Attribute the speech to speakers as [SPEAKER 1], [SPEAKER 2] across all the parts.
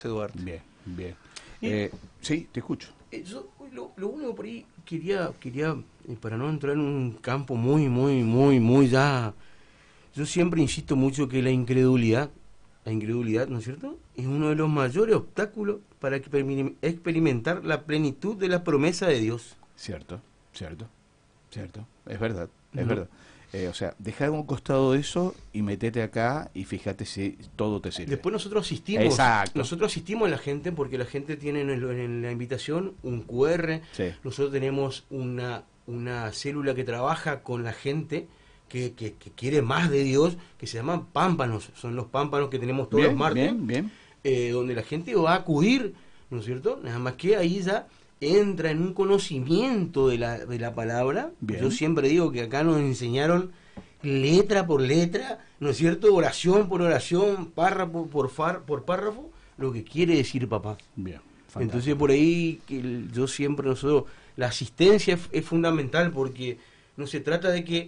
[SPEAKER 1] Eduardo.
[SPEAKER 2] Bien, bien. Sí, te escucho.
[SPEAKER 3] Yo lo único por ahí quería para no entrar en un campo muy ya. Yo siempre insisto mucho que la incredulidad, ¿no es cierto?, es uno de los mayores obstáculos para experimentar la plenitud de la promesa de Dios.
[SPEAKER 2] Cierto. Es verdad, es verdad. O sea, deja a un costado eso y metete acá y fíjate si todo te sirve.
[SPEAKER 3] Después nosotros asistimos.
[SPEAKER 2] Exacto.
[SPEAKER 3] Nosotros asistimos a la gente porque la gente tiene en la invitación un QR.
[SPEAKER 2] Sí.
[SPEAKER 3] Nosotros tenemos una célula que trabaja con la gente que quiere más de Dios, que se llaman pámpanos. Son los pámpanos que tenemos todos los martes.
[SPEAKER 2] Bien.
[SPEAKER 3] Donde la gente va a acudir, ¿no es cierto? Nada más que ahí ya entra en un conocimiento de la palabra.
[SPEAKER 2] Bien.
[SPEAKER 3] Yo siempre digo que acá nos enseñaron letra por letra, ¿no es cierto?, oración por oración, párrafo por párrafo, lo que quiere decir papá.
[SPEAKER 2] Bien. Fantástico.
[SPEAKER 3] Entonces por ahí nosotros, la asistencia es fundamental, porque no se trata de que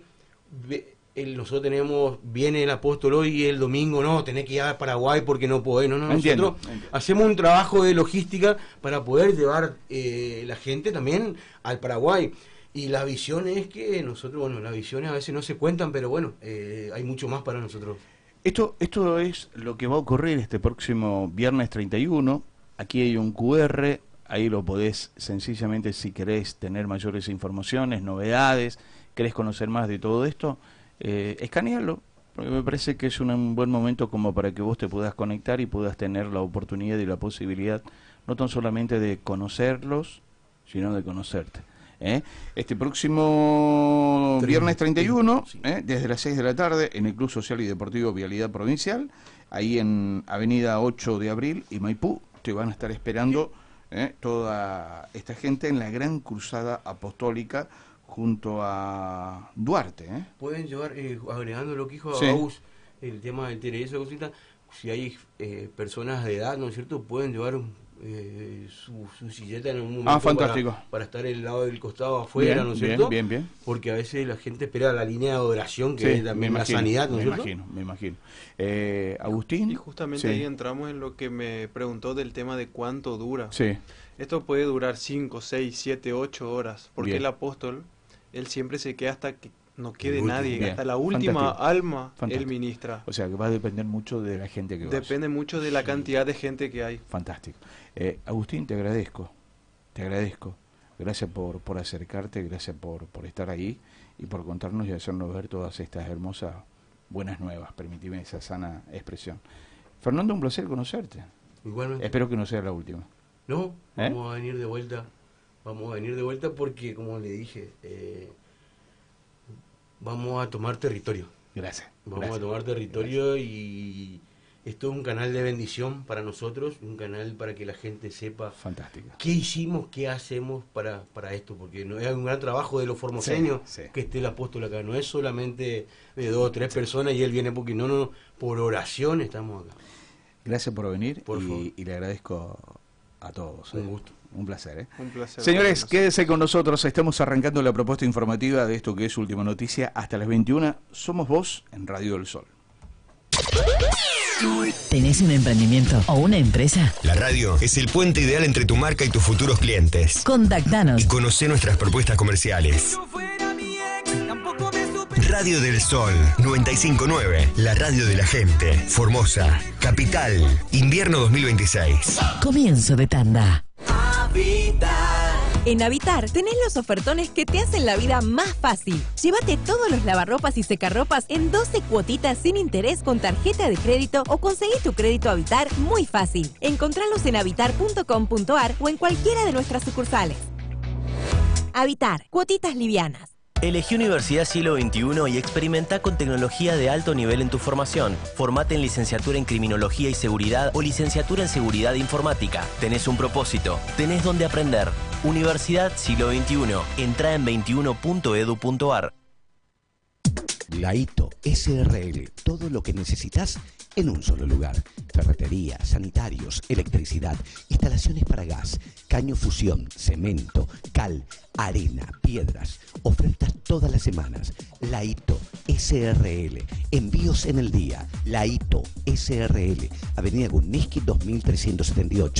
[SPEAKER 3] nosotros viene el apóstol hoy y el domingo no, tenés que ir a Paraguay porque no podés. No,
[SPEAKER 2] Entiendo.
[SPEAKER 3] Nosotros hacemos un trabajo de logística para poder llevar la gente también al Paraguay. Y la visión es que nosotros, las visiones a veces no se cuentan, pero hay mucho más para nosotros.
[SPEAKER 2] Esto es lo que va a ocurrir este próximo viernes 31. Aquí hay un QR, ahí lo podés sencillamente, si querés tener mayores informaciones, novedades, querés conocer más de todo esto, escanearlo, porque me parece que es un buen momento como para que vos te puedas conectar y puedas tener la oportunidad y la posibilidad no tan solamente de conocerlos, sino de conocerte. Este próximo viernes 31,
[SPEAKER 3] sí.
[SPEAKER 2] Desde las 6 de la tarde, en el Club Social y Deportivo Vialidad Provincial, ahí en Avenida 8 de Abril y Maipú, te van a estar esperando toda esta gente en la gran cruzada apostólica junto a Duarte.
[SPEAKER 3] Pueden llevar, agregando lo que dijo
[SPEAKER 2] Sí.
[SPEAKER 3] Agus, el tema del TRS, cosita, si hay personas de edad, ¿no es cierto?, pueden llevar su silleta en un momento
[SPEAKER 2] fantástico.
[SPEAKER 3] para estar el lado del costado afuera,
[SPEAKER 2] Bien,
[SPEAKER 3] ¿no es cierto?
[SPEAKER 2] bien.
[SPEAKER 3] Porque a veces la gente espera la línea de adoración, que
[SPEAKER 2] Sí,
[SPEAKER 3] es también
[SPEAKER 2] me
[SPEAKER 3] la
[SPEAKER 2] imagino,
[SPEAKER 3] sanidad, ¿no es cierto?
[SPEAKER 2] me imagino. Agustín.
[SPEAKER 1] Y justamente
[SPEAKER 2] Sí.
[SPEAKER 1] ahí entramos en lo que me preguntó del tema de cuánto dura.
[SPEAKER 2] Sí,
[SPEAKER 1] Esto puede durar 5, 6, 7, 8 horas, porque
[SPEAKER 2] Bien.
[SPEAKER 1] el apóstol, él siempre se queda hasta que no quede
[SPEAKER 3] El último.
[SPEAKER 1] nadie,
[SPEAKER 2] Bien.
[SPEAKER 1] hasta la última
[SPEAKER 2] Fantástico.
[SPEAKER 1] alma
[SPEAKER 2] Fantástico.
[SPEAKER 1] él ministra.
[SPEAKER 2] o sea que va a depender mucho de la gente que vaya.
[SPEAKER 1] Depende mucho de la cantidad de gente que hay.
[SPEAKER 2] Fantástico. Agustín, te agradezco. Gracias por acercarte, gracias por estar ahí y por contarnos y hacernos ver todas estas hermosas buenas nuevas, permitime esa sana expresión. Fernando, un placer conocerte.
[SPEAKER 3] Igualmente.
[SPEAKER 2] Espero que no sea la última.
[SPEAKER 3] No, vamos a venir de vuelta. Porque, como le dije, vamos a tomar territorio.
[SPEAKER 2] Gracias.
[SPEAKER 3] Vamos a tomar territorio y esto es un canal de bendición para nosotros, un canal para que la gente sepa
[SPEAKER 2] Fantástico.
[SPEAKER 3] qué hicimos, qué hacemos para esto, porque no es un gran trabajo de los formoseños
[SPEAKER 2] Sí.
[SPEAKER 3] que esté el apóstol acá, no es solamente de 2 o 3 personas y él viene porque no, por oración estamos acá.
[SPEAKER 2] Gracias por venir
[SPEAKER 3] Por favor.
[SPEAKER 2] y le agradezco a todos.
[SPEAKER 3] Un gusto.
[SPEAKER 2] Un placer.
[SPEAKER 1] Un placer.
[SPEAKER 2] Señores, quédense con nosotros. Estamos arrancando la propuesta informativa de esto que es Última Noticia hasta las 21. Somos Voz en Radio del Sol.
[SPEAKER 4] ¿Tenés un emprendimiento o una empresa?
[SPEAKER 5] La radio es el puente ideal entre tu marca y tus futuros clientes.
[SPEAKER 4] Contactanos.
[SPEAKER 5] Y conoce nuestras propuestas comerciales. Radio del Sol 959, la radio de la gente. Formosa, Capital, invierno 2026.
[SPEAKER 4] Comienzo de tanda.
[SPEAKER 6] En Habitar tenés los ofertones que te hacen la vida más fácil. Llévate todos los lavarropas y secarropas en 12 cuotitas sin interés con tarjeta de crédito o conseguí tu crédito Habitar muy fácil. Encontralos en habitar.com.ar o en cualquiera de nuestras sucursales. Habitar, cuotitas livianas.
[SPEAKER 7] Elegí Universidad Siglo XXI y experimenta con tecnología de alto nivel en tu formación. Formate en licenciatura en Criminología y Seguridad o licenciatura en Seguridad Informática. Tenés un propósito, tenés donde aprender. Universidad Siglo XXI. Entrá en 21.edu.ar.
[SPEAKER 8] Laito SRL, todo lo que necesitas en un solo lugar. Ferretería, sanitarios, electricidad, instalaciones para gas, caño fusión, cemento, cal, arena, piedras. Ofertas todas las semanas. Laito SRL, envíos en el día. Laito SRL, Avenida Gurniski 2378.